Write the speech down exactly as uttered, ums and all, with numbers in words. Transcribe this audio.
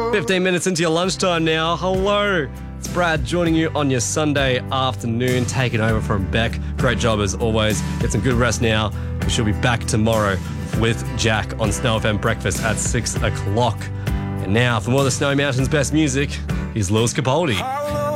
fifteen minutes into your lunchtime now. Hello. It's Brad joining you on your Sunday afternoon, taking over from Beck. Great job as always. Get some good rest now. We should be back tomorrow with Jack on Snow F M Breakfast at six o'clock. And now, for more of the Snowy Mountains' best music, here's Lewis Capaldi.